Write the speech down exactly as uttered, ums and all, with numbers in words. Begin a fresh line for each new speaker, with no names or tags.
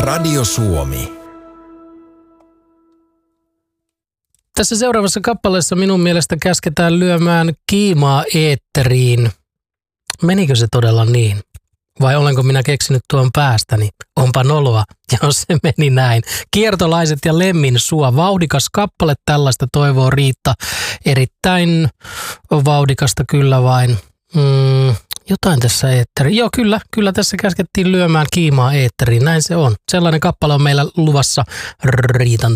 Radio Suomi.
Tässä seuraavassa kappaleessa minun mielestä käsketään lyömään kiimaa eetteriin. Menikö se todella niin? Vai olenko minä keksinyt tuon päästäni? Onpa noloa, jos se meni näin. Kiertolaiset ja Lemmin sua. Vauhdikas kappale, tällaista toivoo Riitta. Erittäin vauhdikasta kyllä vain. Mm, jotain tässä eetteriin. Joo, kyllä, kyllä tässä käskettiin lyömään kiimaa eetteriin. Näin se on. Sellainen kappale on meillä luvassa Riitan